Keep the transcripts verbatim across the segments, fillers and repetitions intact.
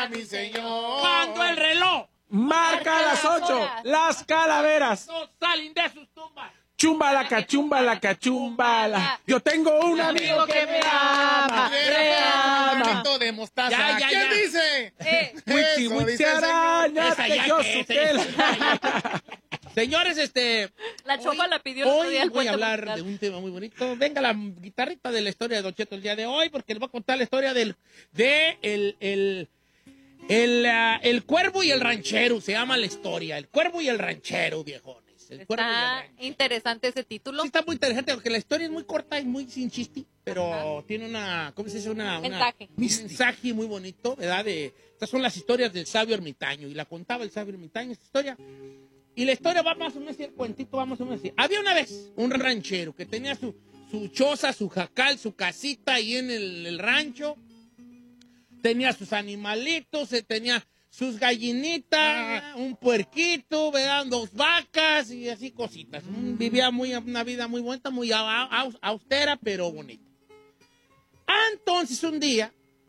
a mi señor. Cuando el reloj marca las ocho, las calaveras no salen de sus tumbas. chumbala, cachumbala, cachumbala. Yo tengo un amigo que me ama, me ama. Granito de mostaza. Ya, ya, ¿Quién ya. dice? Eh, Huitzi, Eso huitzi, dice el señor. araña, Esa ya tejió que su es, tela. Señores, este... La Chofa hoy- la pidió el otro Hoy día el voy a cuento hablar musical. de un tema muy bonito. Venga la guitarrita de la historia de Don Cheto el día de hoy, porque les voy a contar la historia del de el, el, el, ah, el cuervo y el ranchero. Se llama la historia. El cuervo y el ranchero, viejones. El cuervo y el Está ranchero. interesante ese título. Sí, está muy interesante porque la historia es muy corta y muy sin chiste, pero tiene una, ¿cómo se dice? Una, una- Mensaje. un mensaje muy bonito, ¿verdad? De, estas son las historias del sabio ermitaño, y la contaba el sabio ermitaño, esta historia. Y la historia va más o menos así, el cuentito va más o menos así. Había una vez un ranchero que tenía su, su choza, su jacal, su casita ahí en el, el rancho. Tenía sus animalitos, eh, tenía sus gallinitas, un puerquito, ¿verdad? Dos vacas y así cositas. Mm, Vivía muy, una vida muy bonita, muy au- au- austera, pero bonita. Entonces un día,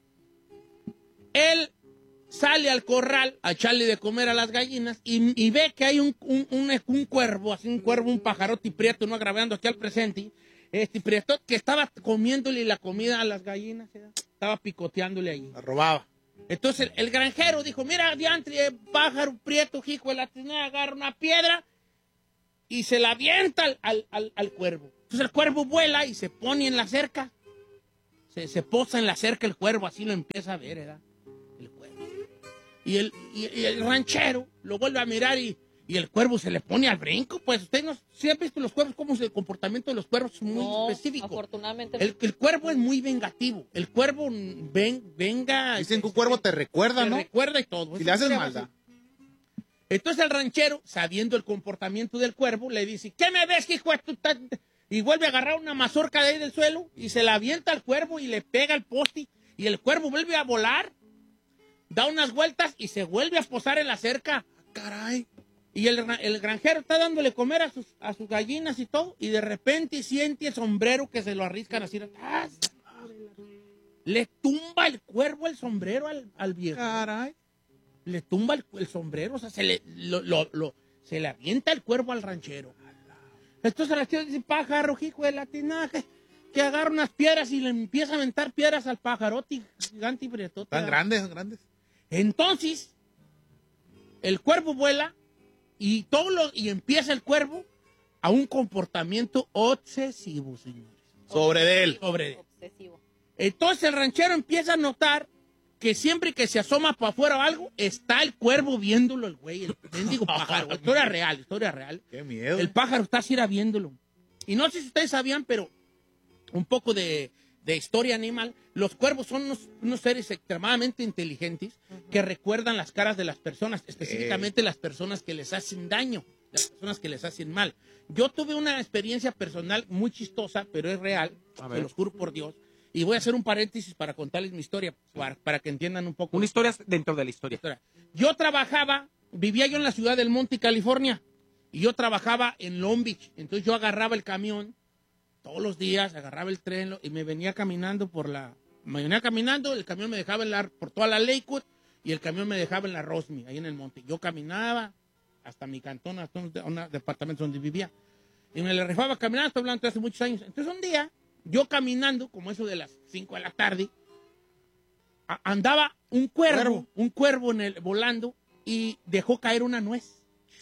él sale al corral a echarle de comer a las gallinas y, y ve que hay un, un, un, un cuervo, así un cuervo, un pajarote prieto, no agravando aquí al presente, este prieto, que estaba comiéndole la comida a las gallinas, ¿verdad? Estaba picoteándole ahí. La robaba. Entonces el, el granjero dijo, mira, diantre, pájaro prieto, hijo de la tinea, agarra una piedra y se la avienta al, al, al, al cuervo. Entonces el cuervo vuela y se pone en la cerca. Se, se posa en la cerca el cuervo, así lo empieza a ver, ¿verdad? El cuervo. Y el, y, y el ranchero lo vuelve a mirar y, y el cuervo se le pone al brinco. Pues usted no, ¿sí han visto los cuervos cómo es el comportamiento de los cuervos? Es muy No, específico. afortunadamente. El, el cuervo es muy vengativo. El cuervo ven, venga... Dicen que un cuervo te recuerda, te ¿no? recuerda y todo. Si Eso le haces sería maldad. así. Entonces el ranchero, sabiendo el comportamiento del cuervo, le dice, ¿qué me ves, hijo de tu ta-?" Y vuelve a agarrar una mazorca de ahí del suelo y se la avienta al cuervo y le pega al poste. Y el cuervo vuelve a volar, da unas vueltas y se vuelve a posar en la cerca. Caray. Y el, ra- el granjero está dándole comer a sus, a sus gallinas y todo, y de repente siente el sombrero que se lo arriscan así. ¡Ah! Le tumba el cuervo el sombrero al, al viejo. Caray. Le tumba el, el sombrero, o sea, se le, lo, lo, lo- se le avienta el cuervo al ranchero. Entonces el ranchero dice, pájaro, hijo de la tina, que, que agarra unas piedras y le empieza a aventar piedras al pajarote gigante y prietote. Tan grandes, tan grandes. Entonces, el cuervo vuela y todo lo, y empieza el cuervo a un comportamiento obsesivo, señores. Sobre de él. Sobre él. Obsesivo. Entonces el ranchero empieza a notar que siempre que se asoma para afuera o algo, está el cuervo viéndolo, el güey, el mendigo pájaro. Historia real, historia real. Qué miedo. El pájaro está así era viéndolo. Y no sé si ustedes sabían, pero un poco de, de historia animal. Los cuervos son unos, unos seres extremadamente inteligentes que recuerdan las caras de las personas, específicamente las personas que les hacen daño, las personas que les hacen mal. Yo tuve una experiencia personal muy chistosa, pero es real, A se ver. los juro por Dios. Y voy a hacer un paréntesis para contarles mi historia, para, para que entiendan un poco. Una historia dentro de la historia. Historia. Yo trabajaba, vivía yo en la ciudad del Monte, California, y yo trabajaba en Long Beach. Entonces yo agarraba el camión todos los días, agarraba el tren lo- y me venía caminando por la... Me venía caminando, el camión me dejaba en la, por toda la Lakewood y el camión me dejaba en la Rosme, ahí en el monte. Yo caminaba hasta mi cantón, hasta un, un departamento donde vivía. Y me la rifaba caminando, estoy hablando de hace muchos años. Entonces un día, yo caminando, como eso de las cinco de la tarde, a- andaba un cuervo, Cuervo. un cuervo en el, volando y dejó caer una nuez.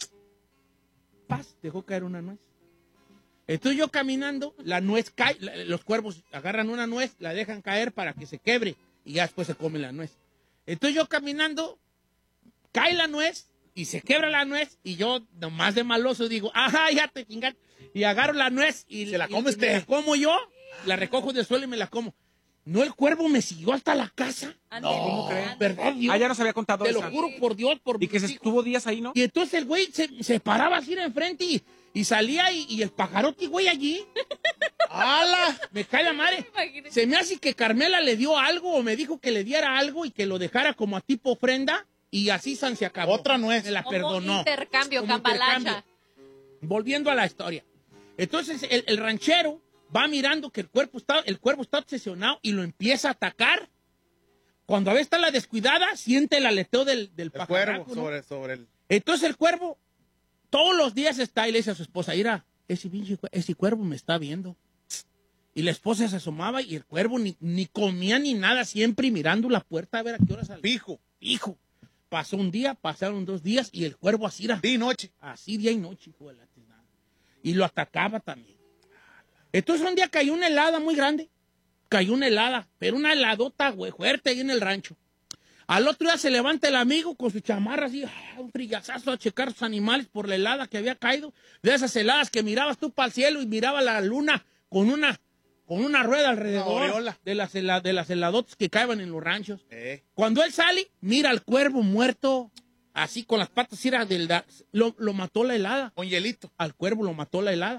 Paz, dejó caer una nuez. Entonces yo caminando, la nuez cae, la- los cuervos agarran una nuez, la dejan caer para que se quebre y ya después se come la nuez. Entonces yo caminando, cae la nuez y se quebra la nuez y yo nomás de maloso digo, ajá, ya te chingaste. Y agarro la nuez y Se la y- come y usted. me la como yo, la recojo del suelo y me la como. No, el cuervo me siguió hasta la casa. Ándale, ¿Cómo ándale. crees? ¿Verdad, Dios? Ah, ya nos había contado Te lo esa. juro por Dios, por Y que se mis hijos. estuvo días ahí, ¿no? Y entonces el güey se, se paraba así enfrente y, y salía y, y el pajarote, güey, allí. ¡Hala! Me cae la madre. Imagínate. Se me hace que Carmela le dio algo o me dijo que le diera algo y que lo dejara como a tipo ofrenda y así San se acabó. Otra nuez. Me la Como perdonó. intercambio, Como cambalacha. intercambio. Volviendo a la historia. Entonces el, el ranchero va mirando que el cuerpo está, el cuervo está obsesionado y lo empieza a atacar. Cuando a veces está la descuidada, siente el aleteo del, del El pajarraco, cuervo ¿no? sobre, sobre el... Entonces el cuervo todos los días está y le dice a su esposa, mira, ese pinche cue- ese cuervo me está viendo. Y la esposa se asomaba y el cuervo ni, ni comía ni nada, siempre mirando la puerta a ver a qué hora salía. Fijo. Hijo, pasó un día, pasaron dos días y el cuervo así era. Día y noche. Así día y noche, hijo de la tiznada. Y lo atacaba también. Entonces un día cayó una helada muy grande. Cayó una helada, pero una heladota, güey, fuerte ahí en el rancho. Al otro día se levanta el amigo con su chamarra así, ah, un frillazazo a checar sus animales por la helada que había caído. De esas heladas que mirabas tú para el cielo y miraba la luna con una, con una rueda alrededor Una aureola. de las, hela- de las heladotas que caían en los ranchos. Eh. Cuando él sale, mira al cuervo muerto, así con las patas, así era del, da- lo, lo mató la helada. Con hielito. Al cuervo lo mató la helada.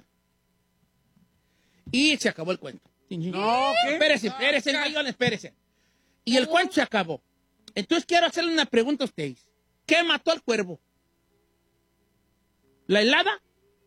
Y se acabó el cuento. No, ¿qué? Espérese, espérese, Mayón, espérese. Y el cuento se acabó. Entonces quiero hacerle una pregunta a ustedes. ¿Qué mató al cuervo? ¿La helada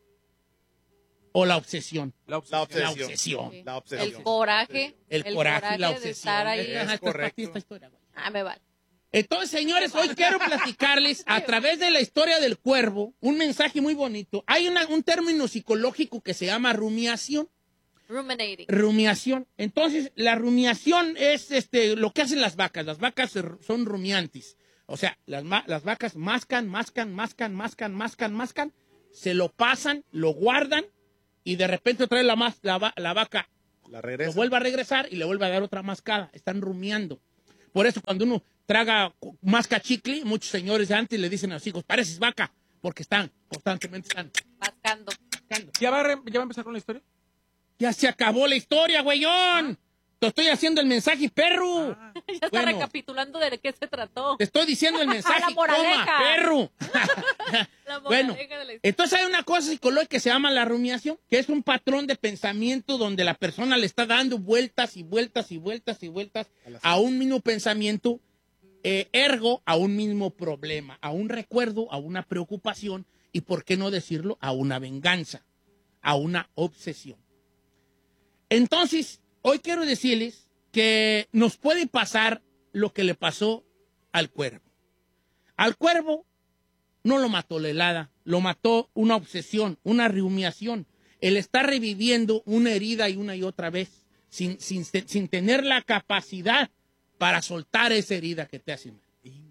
o la obsesión? La La obsesión. obsesión. La obsesión. Sí. La obsesión. El coraje. El, coraje y la de obsesión. estar ahí. Ajá, Es esto es correcto. esta historia, güey. Ah, me vale. Entonces, señores, hoy quiero platicarles a través de la historia del cuervo un mensaje muy bonito. Hay una- un término psicológico que se llama rumiación. Ruminating. Rumiación. Entonces, la rumiación es este, lo que hacen las vacas. Las vacas se- son rumiantes. O sea, las, ma- las vacas mascan, mascan, mascan, mascan, mascan, mascan, se lo pasan, lo guardan y de repente otra vez la, mas- la, va- la vaca La lo regresa. vuelve a regresar y le vuelve a dar otra mascada. Están rumiando. Por eso cuando uno traga cu- masca chicle, muchos señores de antes le dicen a los hijos, pareces vaca, porque están constantemente están Mascando. mascando. ¿Ya va, a re- ¿Ya va a empezar con la historia? Ya se acabó la historia, güeyón. Te estoy haciendo el mensaje, perro. Ya está Bueno. recapitulando de qué se trató. Te estoy diciendo el mensaje, La moraleja. toma, perro. La Bueno, moraleja de la historia. entonces hay una cosa psicológica que se llama la rumiación, que es un patrón de pensamiento donde la persona le está dando vueltas y vueltas y vueltas y vueltas a un mismo pensamiento, eh, ergo a un mismo problema, a un recuerdo, a una preocupación y, por qué no decirlo, a una venganza, a una obsesión. Entonces, hoy quiero decirles que nos puede pasar lo que le pasó al cuervo. Al cuervo no lo mató la helada, lo mató una obsesión, una rumiación. El estar reviviendo una herida y una y otra vez, sin, sin, sin tener la capacidad para soltar esa herida que te hace mal.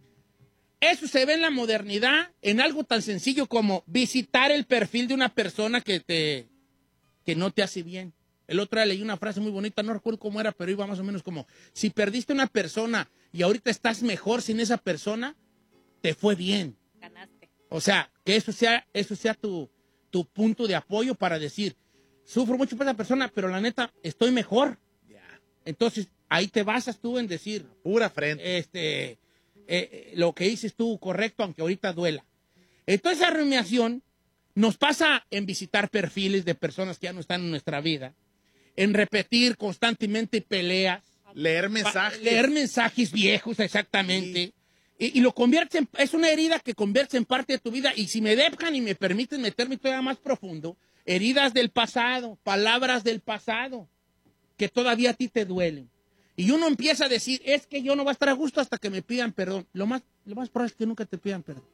Eso se ve en la modernidad, en algo tan sencillo como visitar el perfil de una persona que, te, que no te hace bien. El otro día leí una frase muy bonita, no recuerdo cómo era, pero iba más o menos como, si perdiste una persona y ahorita estás mejor sin esa persona, te fue bien. Ganaste. O sea, que eso sea, eso sea tu, tu punto de apoyo para decir, sufro mucho por esa persona, pero la neta, estoy mejor. Entonces, ahí te basas tú en decir, Pura frente. este, eh, lo que dices tú correcto, aunque ahorita duela. Entonces, esa rumiación nos pasa en visitar perfiles de personas que ya no están en nuestra vida, en repetir constantemente peleas, Leer pa- mensajes. leer mensajes viejos, exactamente. Y, y lo convierte en, es una herida que convierte en parte de tu vida. Y si me dejan y me permiten meterme todavía más profundo, heridas del pasado, palabras del pasado, que todavía a ti te duelen. Y uno empieza a decir, es que yo no voy a estar a gusto hasta que me pidan perdón. Lo más, lo más probable es que nunca te pidan perdón.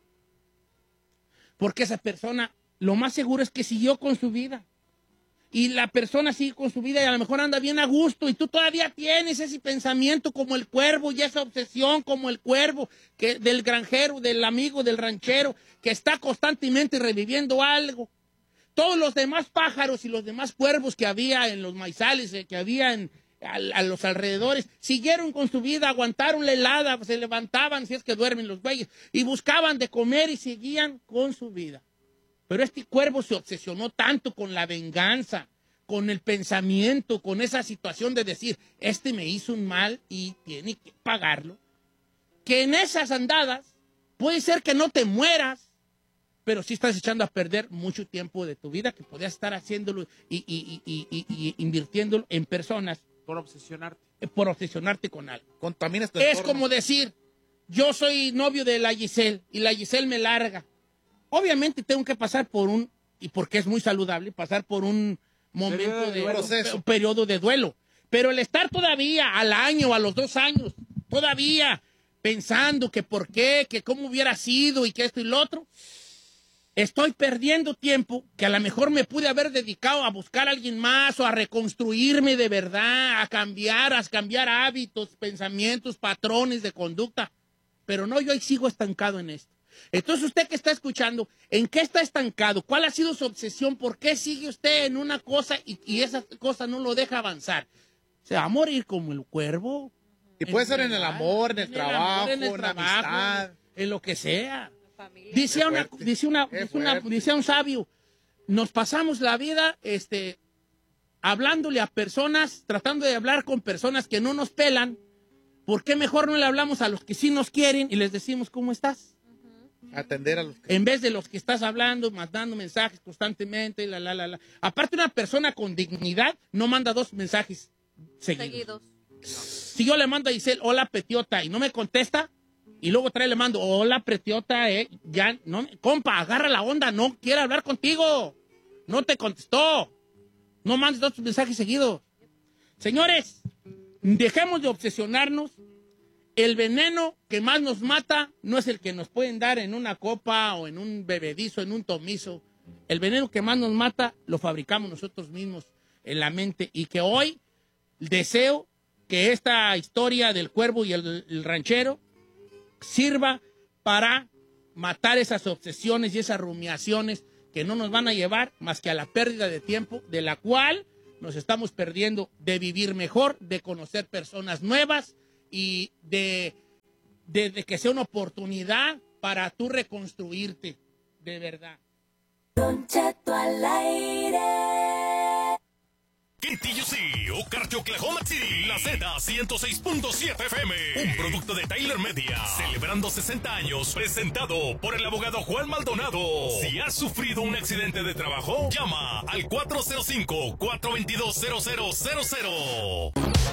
Porque esa persona, lo más seguro es que siguió con su vida. Y la persona sigue con su vida y a lo mejor anda bien a gusto y tú todavía tienes ese pensamiento como el cuervo y esa obsesión como el cuervo que, del granjero, del amigo, del ranchero, que está constantemente reviviendo algo. Todos los demás pájaros y los demás cuervos que había en los maizales, eh, que había en, a, a los alrededores, siguieron con su vida, aguantaron la helada, se levantaban, si es que duermen los güeyes, y buscaban de comer y seguían con su vida. Pero este cuervo se obsesionó tanto con la venganza, con el pensamiento, con esa situación de decir, este me hizo un mal y tiene que pagarlo, que en esas andadas puede ser que no te mueras, pero sí estás echando a perder mucho tiempo de tu vida que podías estar haciéndolo y, y- y- y- y invirtiéndolo en personas Por obsesionarte. eh, por obsesionarte con algo. Contaminas tu Es entorno. como decir, yo soy novio de la Giselle y la Giselle me larga. Obviamente tengo que pasar por un, y porque es muy saludable, pasar por un momento Periodo de de duelo. un periodo de duelo. Pero el estar todavía al año, a los dos años, todavía pensando que por qué, que cómo hubiera sido y que esto y lo otro, estoy perdiendo tiempo que a lo mejor me pude haber dedicado a buscar a alguien más o a reconstruirme de verdad, a cambiar, a cambiar hábitos, pensamientos, patrones de conducta. Pero no, yo ahí sigo estancado en esto. Entonces, usted que está escuchando, ¿en qué está estancado? ¿Cuál ha sido su obsesión? ¿Por qué sigue usted en una cosa y, y esa cosa no lo deja avanzar? ¿Se va a morir como el cuervo? Y puede ser en el amor, en el En trabajo, amor, en el en la trabajo, amistad. en lo que sea. Familia. Dice Qué una, fuerte, dice una, qué dice una, fuerte. dice un sabio, nos pasamos la vida, este, hablándole a personas, tratando de hablar con personas que no nos pelan. ¿Por qué mejor no le hablamos a los que sí nos quieren y les decimos cómo estás? Atender a los que... En vez de los que estás hablando, mandando mensajes constantemente, la, la, la, la. Aparte, una persona con dignidad no manda dos mensajes seguidos. Seguidos. Si yo le mando a Giselle, hola, Petiota, y no me contesta, y luego trae le mando, hola, Petiota, eh, ya, no, me- compa, agarra la onda, no quiere hablar contigo. No te contestó. No mandes dos mensajes seguidos. Señores, dejemos de obsesionarnos. El veneno que más nos mata no es el que nos pueden dar en una copa o en un bebedizo, en un tomizo. El veneno que más nos mata lo fabricamos nosotros mismos en la mente. Y que hoy deseo que esta historia del cuervo y el, el ranchero sirva para matar esas obsesiones y esas rumiaciones que no nos van a llevar más que a la pérdida de tiempo, de la cual nos estamos perdiendo de vivir mejor, de conocer personas nuevas y de, de, de que sea una oportunidad para tú reconstruirte, de verdad. Don Cheto al aire. Quintillo sí, Ocarcho, Oklahoma City, la Z ciento seis punto siete F M, un producto de Tyler Media, celebrando sesenta años, presentado por el abogado Juan Maldonado. Si has sufrido un accidente de trabajo, llama al cuatro cero cinco, cuatro dos dos, cero cero cero cero.